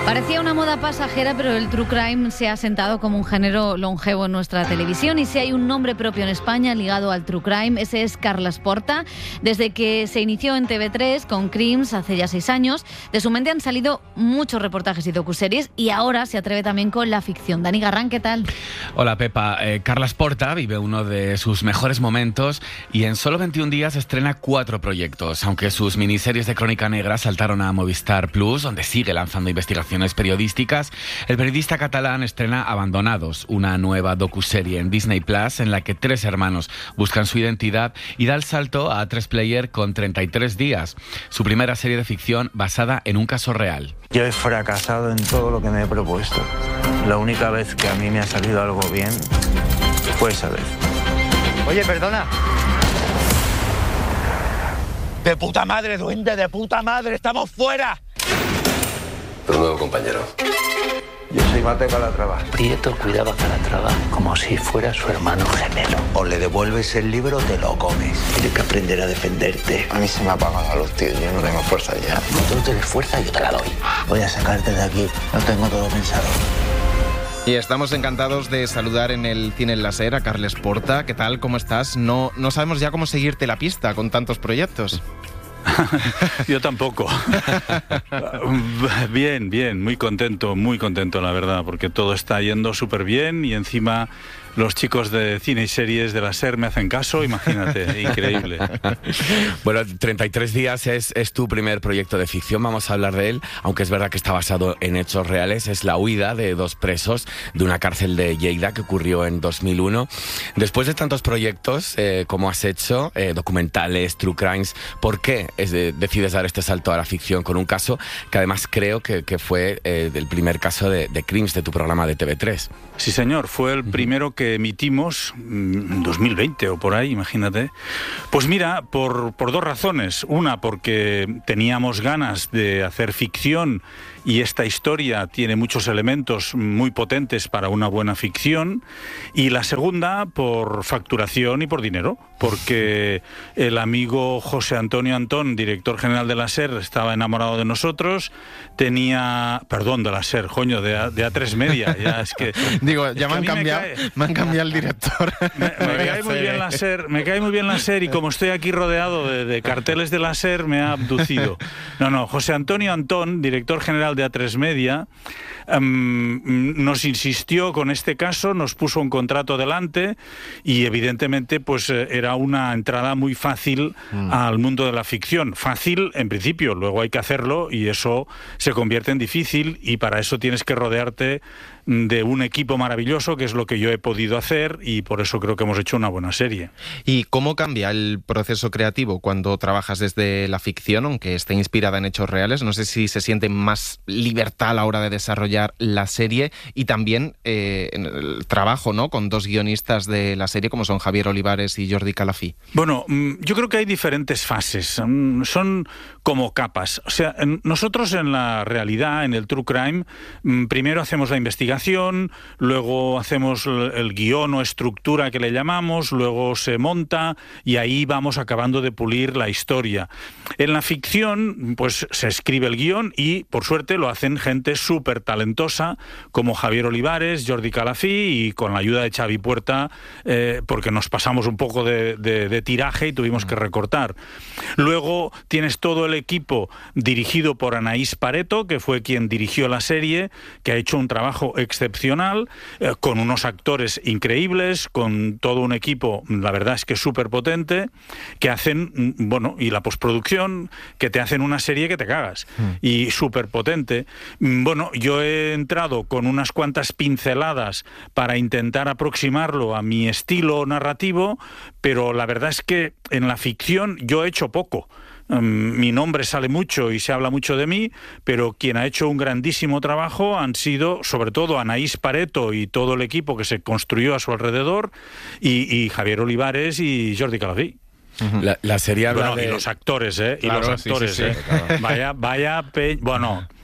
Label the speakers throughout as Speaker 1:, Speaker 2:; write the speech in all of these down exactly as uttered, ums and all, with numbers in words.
Speaker 1: Parecía una moda pasajera, pero el true crime se ha asentado como un género longevo en nuestra televisión, y si hay un nombre propio en España ligado al true crime, ese es Carles Porta. Desde que se inició en T V tres con Crims hace ya seis años, de su mente han salido muchos reportajes y docuseries, y ahora se atreve también con la ficción. Dani Garrán, ¿qué tal?
Speaker 2: Hola, Pepa. Eh, Carles Porta vive uno de sus mejores momentos y en solo veintiún días estrena cuatro proyectos, aunque sus miniseries de Crónica Negra saltaron a Movistar Plus, donde sigue lanzando investigaciones periodísticas. El periodista catalán estrena Abandonados, una nueva docuserie en Disney Plus en la que tres hermanos buscan su identidad, y da el salto a A tres Player con treinta y tres días, su primera serie de ficción basada en un caso real.
Speaker 3: Yo he fracasado en todo lo que me he propuesto. La única vez que a mí me ha salido algo bien fue esa vez.
Speaker 4: Oye, perdona.
Speaker 3: ¡De puta madre, duende! ¡De puta madre! ¡Estamos fuera!
Speaker 5: Un nuevo compañero.
Speaker 3: Yo soy Mate Calatrava.
Speaker 6: Prieto cuidaba a Calatrava como si fuera su hermano gemelo.
Speaker 3: O le devuelves el libro o te lo comes. Tienes que aprender a defenderte.
Speaker 5: A mí se me apaga la luz, tío. Yo no tengo fuerza ya.
Speaker 6: Tú tienes fuerza, yo te la doy.
Speaker 3: Voy a sacarte de aquí. No tengo todo pensado.
Speaker 7: Y estamos encantados de saludar en el Cine en la Ser a Carles Porta. ¿Qué tal? ¿Cómo estás? No, no sabemos ya cómo seguirte la pista con tantos proyectos.
Speaker 8: Yo tampoco. Bien, bien, muy contento, muy contento, la verdad, porque todo está yendo súper bien y encima los chicos de cine y series de la SER me hacen caso, imagínate, increíble.
Speaker 2: Bueno, treinta y tres días es, es tu primer proyecto de ficción, vamos a hablar de él, aunque es verdad que está basado en hechos reales. Es la huida de dos presos de una cárcel de Lleida que ocurrió en dos mil uno. Después de tantos proyectos, eh, como has hecho, eh, documentales, true crimes, ¿por qué es de, decides dar este salto a la ficción con un caso que además creo que, que fue eh, el primer caso de, de Crims de tu programa de T V tres?
Speaker 8: Sí, señor, fue el primero que emitimos en dos mil veinte o por ahí, imagínate. Pues mira, por, por dos razones. Una, porque teníamos ganas de hacer ficción y esta historia tiene muchos elementos muy potentes para una buena ficción. Y la segunda, por facturación y por dinero, porque el amigo José Antonio Antón, director general de la SER, estaba enamorado de nosotros, tenía... Perdón, de la SER, coño, de, A, de A tres Media, ya es que...
Speaker 7: Digo, ya me han, cambiado, me, cae, me han cambiado el director.
Speaker 8: Me, me, cae muy bien la SER, me cae muy bien la SER y como estoy aquí rodeado de, de carteles de la SER, me ha abducido. No, no, José Antonio Antón, director general de A tres Media, um, nos insistió con este caso, nos puso un contrato delante y evidentemente pues era una entrada muy fácil mm. al mundo de la ficción. Fácil en principio, luego hay que hacerlo y eso se convierte en difícil, y para eso tienes que rodearte de un equipo maravilloso, que es lo que yo he podido hacer, y por eso creo que hemos hecho una buena serie.
Speaker 7: ¿Y cómo cambia el proceso creativo cuando trabajas desde la ficción, aunque esté inspirada en hechos reales? No sé si se siente más libertad a la hora de desarrollar la serie, y también eh, el trabajo, ¿no?, con dos guionistas de la serie como son Javier Olivares y Jordi Calafí.
Speaker 8: Bueno, yo creo que hay diferentes fases, son como capas. O sea, nosotros en la realidad, en el True Crime, primero hacemos la investigación, luego hacemos el guión o estructura que le llamamos, luego se monta y ahí vamos acabando de pulir la historia. En la ficción, pues se escribe el guión y, por suerte, lo hacen gente súper talentosa como Javier Olivares, Jordi Calafí, y con la ayuda de Xavi Puerta, eh, porque nos pasamos un poco de, de, de tiraje y tuvimos que recortar. Luego tienes todo el equipo dirigido por Anaís Pareto, que fue quien dirigió la serie, que ha hecho un trabajo excepcional, eh, con unos actores increíbles, con todo un equipo, la verdad es que súper potente, que hacen, bueno, y la postproducción, que te hacen una serie que te cagas, mm. y súper potente. Bueno, yo he entrado con unas cuantas pinceladas para intentar aproximarlo a mi estilo narrativo, pero la verdad es que en la ficción yo he hecho poco. Um, mi nombre sale mucho y se habla mucho de mí, pero quien ha hecho un grandísimo trabajo han sido sobre todo Anaís Pareto y todo el equipo que se construyó a su alrededor, y, y Javier Olivares y Jordi Calafí.
Speaker 2: La, la serie habla
Speaker 8: bueno,
Speaker 2: de...
Speaker 8: y los actores, ¿eh?
Speaker 7: Claro,
Speaker 8: y los actores,
Speaker 7: sí, sí, sí,
Speaker 8: ¿eh?
Speaker 7: claro.
Speaker 8: Vaya, vaya, pe... bueno...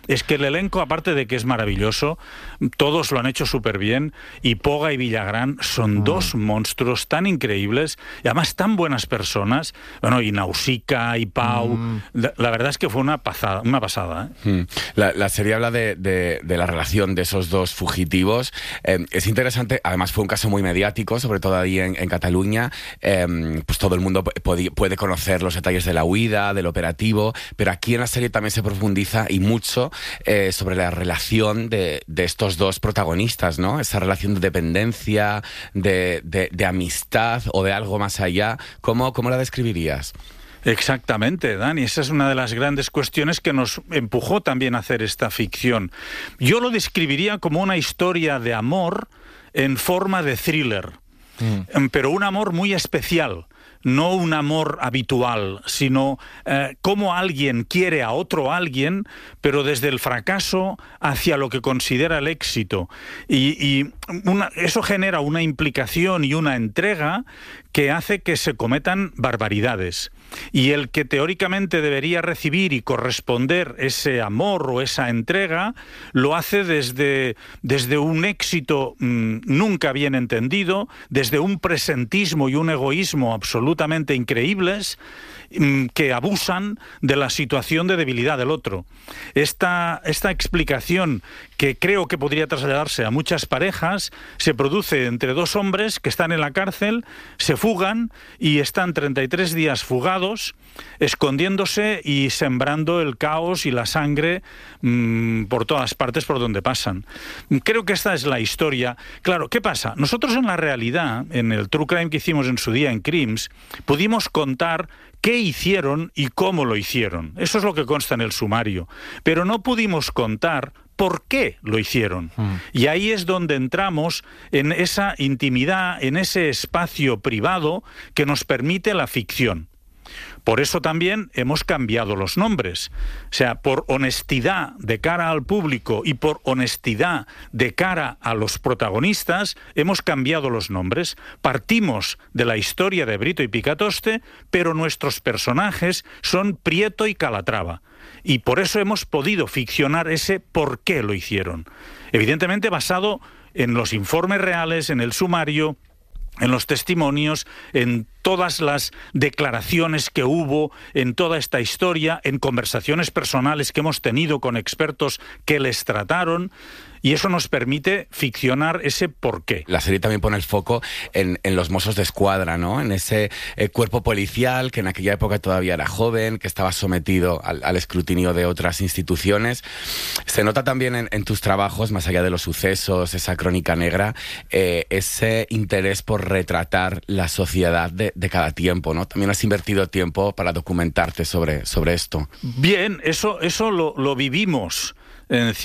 Speaker 8: es que el elenco, aparte de que es maravilloso, todos lo han hecho súper bien, y Poga y Villagrán son mm. dos monstruos tan increíbles, y además tan buenas personas, bueno, y Nausicaa y Pau, mm. la, la verdad es que fue una pasada, una pasada, ¿eh?
Speaker 2: Mm. La, la serie habla de, de, de la relación de esos dos fugitivos, eh, es interesante, además fue un caso muy mediático, sobre todo ahí en, en Cataluña, eh, pues todo el mundo puede, puede conocer los detalles de la huida, del operativo, pero aquí en la serie también se profundiza y mucho Eh, sobre la relación de, de estos dos protagonistas, ¿no? Esa relación de dependencia, de, de, de amistad o de algo más allá. ¿Cómo, cómo la describirías?
Speaker 8: Exactamente, Dani. Esa es una de las grandes cuestiones que nos empujó también a hacer esta ficción. Yo lo describiría como una historia de amor en forma de thriller, mm. pero un amor muy especial. No un amor habitual, sino eh, cómo alguien quiere a otro alguien, pero desde el fracaso hacia lo que considera el éxito. Y, y una, eso genera una implicación y una entrega que hace que se cometan barbaridades. Y el que teóricamente debería recibir y corresponder ese amor o esa entrega, lo hace desde, desde un éxito mmm, nunca bien entendido, desde un presentismo y un egoísmo absolutamente increíbles, mmm, que abusan de la situación de debilidad del otro. Esta, esta explicación, que creo que podría trasladarse a muchas parejas, se produce entre dos hombres que están en la cárcel, se fugan y están treinta y tres días fugados, escondiéndose y sembrando el caos y la sangre mmm, por todas partes por donde pasan. Creo que esta es la historia. Claro, ¿qué pasa? Nosotros en la realidad, en el True Crime que hicimos en su día en Crims, pudimos contar qué hicieron y cómo lo hicieron. Eso es lo que consta en el sumario. Pero no pudimos contar por qué lo hicieron. Mm. Y ahí es donde entramos en esa intimidad, en ese espacio privado que nos permite la ficción. Por eso también hemos cambiado los nombres. O sea, por honestidad de cara al público y por honestidad de cara a los protagonistas, hemos cambiado los nombres. Partimos de la historia de Brito y Picatoste, pero nuestros personajes son Prieto y Calatrava. Y por eso hemos podido ficcionar ese por qué lo hicieron. Evidentemente basado en los informes reales, en el sumario, en los testimonios, en todas las declaraciones que hubo, en toda esta historia, en conversaciones personales que hemos tenido con expertos que les trataron, y eso nos permite ficcionar ese porqué.
Speaker 2: La serie también pone el foco en, en los Mossos de Escuadra, ¿no? En ese eh, cuerpo policial que en aquella época todavía era joven, que estaba sometido al, al escrutinio de otras instituciones. Se nota también en, en tus trabajos, más allá de los sucesos, esa crónica negra, eh, ese interés por retratar la sociedad de, de cada tiempo, ¿no? También has invertido tiempo para documentarte sobre, sobre esto.
Speaker 8: Bien, eso, eso lo, lo vivimos en